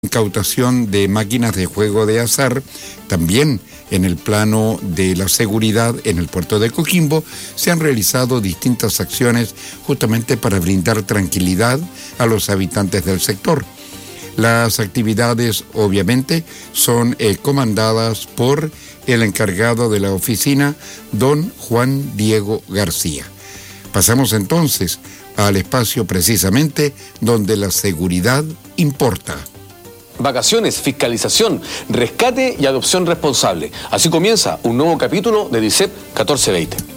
incautación de máquinas de juego de azar. También en el plano de la seguridad en el puerto de Coquimbo se han realizado distintas acciones justamente para brindar tranquilidad a los habitantes del sector. Las actividades obviamente son comandadas por el encargado de la oficina, don Juan Diego García. Pasamos entonces al espacio precisamente donde la seguridad importa. Vacaciones, fiscalización, rescate y adopción responsable. Así comienza un nuevo capítulo de DICEP 1420.